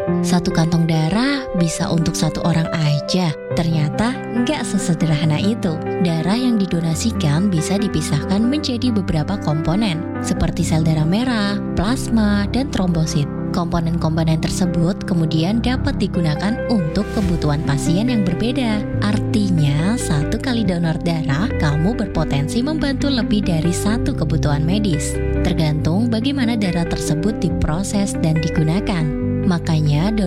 Satu kantong darah bisa untuk satu orang aja. Ternyata nggak sesederhana itu. Darah yang didonasikan bisa dipisahkan menjadi beberapa komponen, seperti sel darah merah, plasma, dan trombosit. Komponen-komponen tersebut kemudian dapat digunakan untuk kebutuhan pasien yang berbeda. Artinya, satu kali donor darah, kamu berpotensi membantu lebih dari satu kebutuhan medis. Tergantung bagaimana darah tersebut diproses dan digunakan. Makanya,